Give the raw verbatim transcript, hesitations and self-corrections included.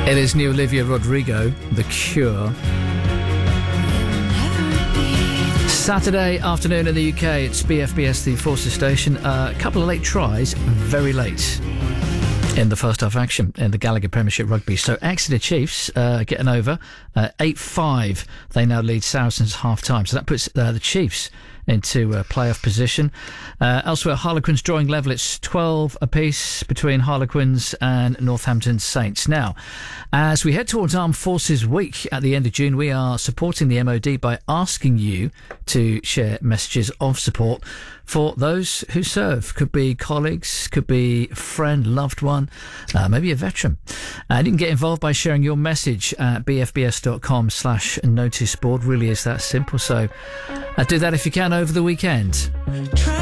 It is new Olivia Rodrigo, The Cure. Saturday afternoon in the U K, it's B F B S, the Forces station. Uh, a couple of late tries, very late in the first half action in the Gallagher Premiership Rugby. So Exeter Chiefs uh, getting over uh, eight five. They now lead Saracens half-time. So that puts uh, the Chiefs into uh, playoff position. Uh, elsewhere, Harlequins drawing level. It's twelve apiece between Harlequins and Northampton Saints. Now, as we head towards Armed Forces Week at the end of June, we are supporting the M O D by asking you to share messages of support for those who serve. Could be colleagues, could be a friend, loved one, uh, maybe a veteran. And you can get involved by sharing your message at bfbs.com slash notice board. Really is that simple. So uh, do that if you can over the weekend. Try